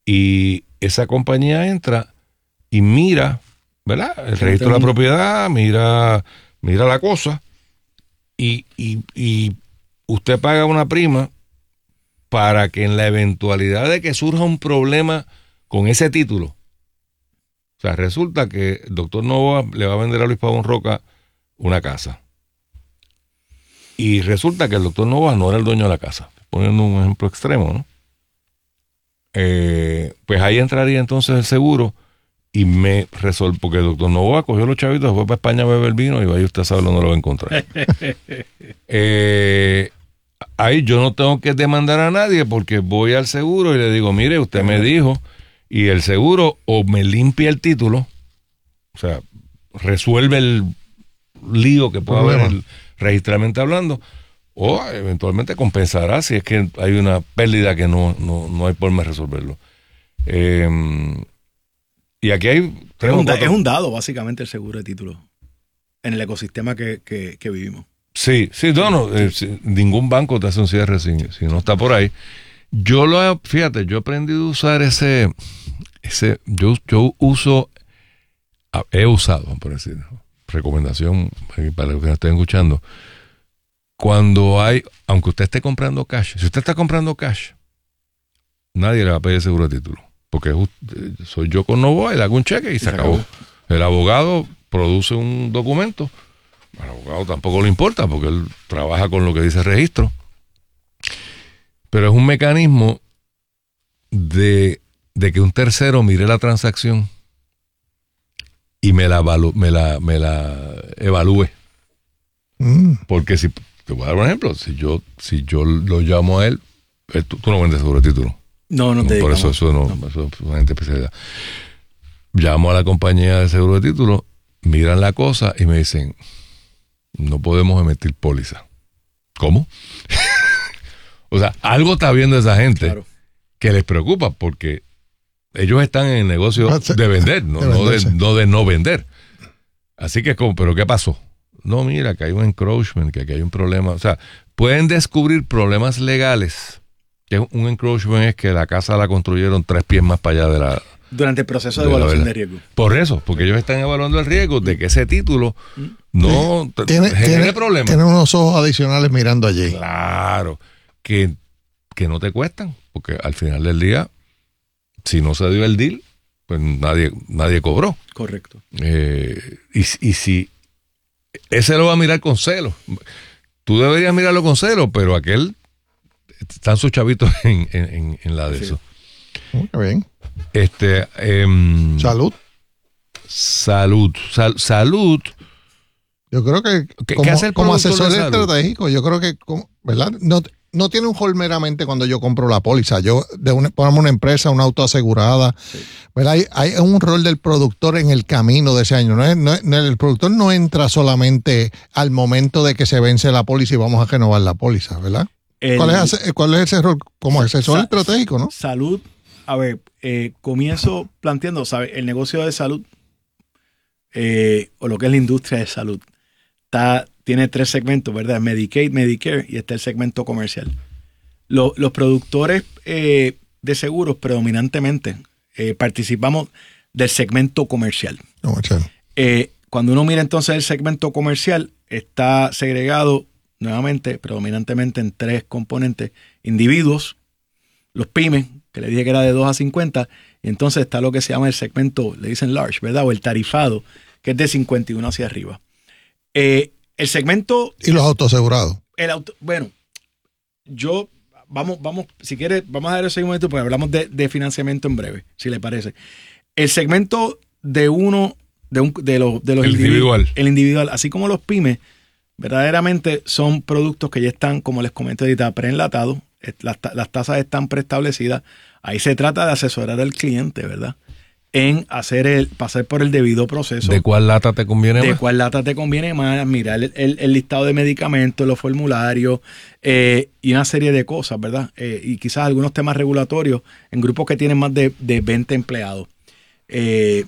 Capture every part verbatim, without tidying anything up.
Y esa compañía entra y mira, ¿verdad? El registro de la propiedad, mira, mira la cosa, y, y, y usted paga una prima para que en la eventualidad de que surja un problema con ese título, o sea, resulta que el doctor Novoa le va a vender a Luis Pavón Roca una casa. Y resulta que el doctor Novoa no era el dueño de la casa. Poniendo un ejemplo extremo, ¿no? Eh, pues ahí entraría entonces el seguro y me resolve, porque el doctor Novoa cogió los chavitos, fue para España a beber vino y vaya usted sabe dónde lo va a encontrar. eh, ahí yo no tengo que demandar a nadie porque voy al seguro y le digo, mire, usted me dijo, y el seguro o me limpia el título, o sea, resuelve el lío que pueda haber el, registralmente hablando, o eventualmente compensará si es que hay una pérdida que no, no, no hay forma de resolverlo. Eh, y aquí hay... Es un, es un dado, básicamente, el seguro de título en el ecosistema que, que, que vivimos. Sí, sí, no, no, eh, sí, ningún banco te hace un cierre si, si no está por ahí. Yo lo he, fíjate, yo he aprendido a usar ese, ese yo, yo uso, he usado, por decir, recomendación para los que nos estén escuchando, cuando hay, aunque usted esté comprando cash, si usted está comprando cash, nadie le va a pedir seguro de título, porque soy yo con Novoa y le hago un cheque y, y se, se acabó. acabó. El abogado produce un documento, al abogado tampoco le importa porque él trabaja con lo que dice el registro, pero es un mecanismo de, de que un tercero mire la transacción y me la, evalu, me la, me la evalúe. Mm. Porque si, te voy a dar un ejemplo, si yo, si yo lo llamo a él, él tú, tú no vendes seguro de título. No, no, no te Por eso, eso no, no. Eso es una gente especialidad. Llamo a la compañía de seguro de título, miran la cosa y me dicen, no podemos emitir póliza. ¿Cómo? O sea, algo está viendo esa gente, claro, que les preocupa porque ellos están en el negocio de vender, no de, no, de, no de no vender. Así que, como, ¿pero qué pasó? No, mira, que hay un encroachment, que aquí hay un problema. O sea, pueden descubrir problemas legales. Que un encroachment es que la casa la construyeron tres pies más para allá de la... Durante el proceso de, de evaluación de riesgo. Por eso, porque ellos están evaluando el riesgo de que ese título no tiene, genere problemas. Tiene unos ojos adicionales mirando allí. Claro, que, que no te cuestan, porque al final del día, si no se dio el deal, pues nadie, nadie cobró. Correcto. Eh, y, y si ese lo va a mirar con celo, tú deberías mirarlo con celo, pero aquel están sus chavitos en, en, en la de sí. eso. Muy bien. Este, eh, salud. Salud. Sal, salud. Yo creo que ¿Qué, como, ¿qué hace el como asesor de estratégico, yo creo que, ¿verdad? No, no tiene un rol meramente cuando yo compro la póliza. Yo, de una, ponemos una empresa, una auto asegurada, sí. ¿verdad? Hay, hay un rol del productor en el camino de ese año. No es, no es, el productor no entra solamente al momento de que se vence la póliza y vamos a renovar la póliza, ¿verdad? El, ¿Cuál, es, ¿Cuál es ese rol como asesor sa, estratégico, no? Salud. A ver, eh, comienzo planteando, ¿sabes? El negocio de salud, eh, o lo que es la industria de salud, está, tiene tres segmentos, ¿verdad? Medicaid, Medicare y está el segmento comercial. Lo, los productores eh, de seguros predominantemente eh, participamos del segmento comercial. comercial. Eh, cuando uno mira entonces el segmento comercial, está segregado nuevamente, predominantemente en tres componentes: individuos, los pymes, que le dije que era de dos a cincuenta, y entonces está lo que se llama el segmento, le dicen large, ¿verdad? O el tarifado, que es de cincuenta y uno hacia arriba. Eh, el segmento... ¿Y los autoasegurados? El auto, bueno, yo, vamos, vamos, si quiere, vamos a dar ese momento, porque hablamos de, de financiamiento en breve, si le parece. El segmento de uno, de, un, de, los, de los el individual. individual, el individual, así como los pymes, verdaderamente son productos que ya están, como les comenté ahorita, preenlatados. Las, las tasas están preestablecidas. Ahí se trata de asesorar al cliente, ¿verdad? En hacer el, pasar por el debido proceso. ¿De cuál lata te conviene de más? De cuál lata te conviene más, mirar el, el, el listado de medicamentos, los formularios eh, y una serie de cosas, ¿verdad? Eh, y quizás algunos temas regulatorios en grupos que tienen más de, de veinte empleados. Eh,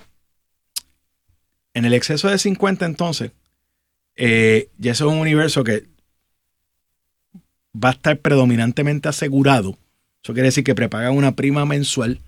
en el exceso de cincuenta, entonces, eh, ya eso es un universo que va a estar predominantemente asegurado. Eso quiere decir que prepagan una prima mensual